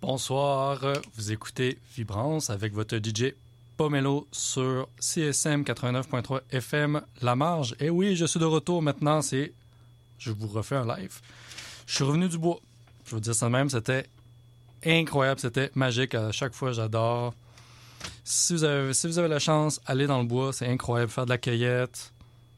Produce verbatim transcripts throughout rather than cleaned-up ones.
Bonsoir, vous écoutez Vibrance avec votre D J Pomelo sur C S M quatre-vingt-neuf point trois F M La Marge. Et oui, je suis de retour maintenant, c'est... Je vous refais un live. Je suis revenu du bois. Je vous dire ça de même, c'était incroyable, c'était magique. À chaque fois, j'adore. Si vous avez, si vous avez la chance, allez dans le bois, c'est incroyable. Faire de la cueillette,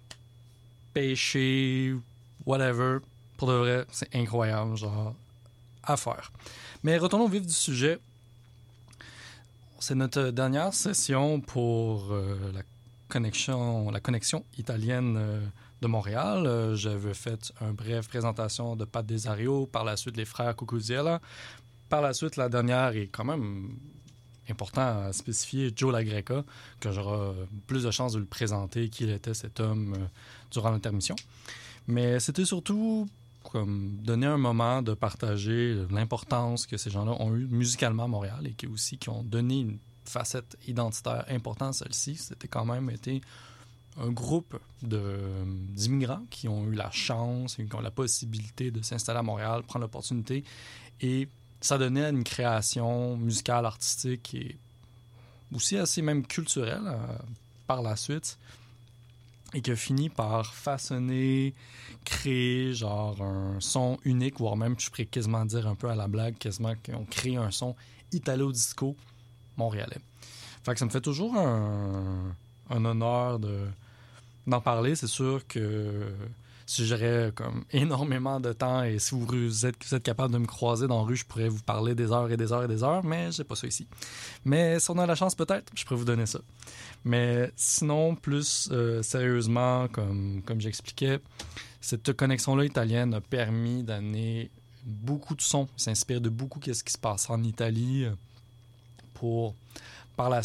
pêcher, whatever. Pour de vrai, c'est incroyable, genre, à faire. Mais retournons au vif du sujet. C'est notre dernière session pour euh, la connexion, la connexion italienne euh, de Montréal. Euh, j'avais fait une brève présentation de Pat Desario, par la suite les frères Cucuziella. Par la suite, la dernière est quand même important à spécifier, Joe LaGreca, que j'aurai plus de chances de le présenter, qui était cet homme euh, durant l'intermission. Mais c'était surtout comme donner un moment de partager l'importance que ces gens-là ont eu musicalement à Montréal et qui aussi qui ont donné une facette identitaire importante à celle-ci. C'était quand même été un groupe de, d'immigrants qui ont eu la chance et qui ont la possibilité de s'installer à Montréal, prendre l'opportunité, et ça donnait une création musicale, artistique et aussi assez même culturelle euh, par la suite, et qui a fini par façonner, créer genre un son unique, voire même, je pourrais quasiment dire un peu à la blague, quasiment qu'ils ont créé un son italo-disco montréalais. Fait que ça me fait toujours un, un honneur de, d'en parler. C'est sûr que si j'aurais comme énormément de temps et si vous êtes, vous êtes capable de me croiser dans la rue, je pourrais vous parler des heures et des heures et des heures, mais j'ai pas ça ici. Mais si on a la chance, peut-être, je pourrais vous donner ça. Mais sinon, plus euh, sérieusement, comme, comme j'expliquais, cette connexion-là italienne a permis d'amener beaucoup de sons, s'inspirer de beaucoup de ce qui se passe en Italie pour, par la